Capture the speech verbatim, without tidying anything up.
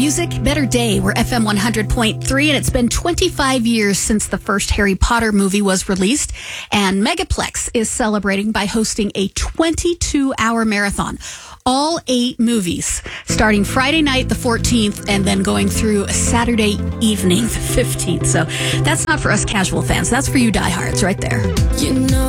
music, Better Day. We're F M one hundred point three, and it's been twenty-five years since the first Harry Potter movie was released. And Megaplex is celebrating by hosting a twenty-two hour marathon. All eight movies, starting Friday night, the fourteenth, and then going through Saturday evening, the fifteenth. So that's not for us casual fans. That's for you diehards right there. You know